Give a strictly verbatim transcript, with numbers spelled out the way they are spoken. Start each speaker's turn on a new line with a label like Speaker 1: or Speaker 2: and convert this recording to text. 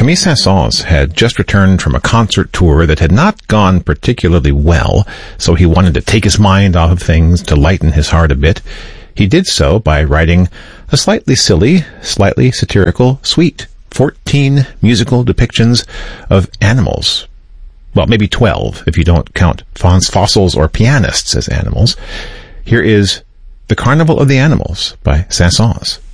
Speaker 1: Camille Saint-Saëns had just returned from a concert tour that had not gone particularly well, so he wanted to take his mind off of things, to lighten his heart a bit. He did so by writing a slightly silly, slightly satirical suite. Fourteen musical depictions of animals. Well, maybe twelve, if you don't count fossils or pianists as animals. Here is The Carnival of the Animals by Saint-Saëns.